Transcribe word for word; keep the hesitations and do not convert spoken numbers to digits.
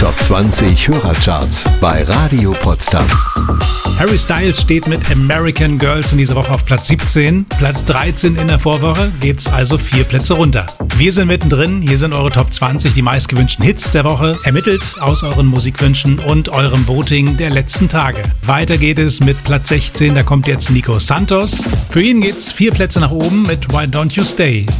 Top zwanzig Hörercharts bei Radio Potsdam. Harry Styles steht mit American Girls in dieser Woche auf Platz siebzehn. Platz dreizehn in der Vorwoche, geht's also vier Plätze runter. Wir sind mittendrin, hier sind eure Top zwanzig, die meistgewünschten Hits der Woche, ermittelt aus euren Musikwünschen und eurem Voting der letzten Tage. Weiter geht es mit Platz sechzehn, da kommt jetzt Nico Santos. Für ihn geht's vier Plätze nach oben mit Why Don't You Stay.